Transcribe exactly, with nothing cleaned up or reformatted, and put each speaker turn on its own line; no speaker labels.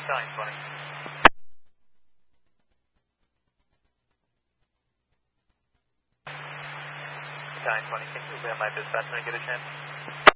Battalion twenty. Battalion twenty, can you be on my dispatch when I get a chance?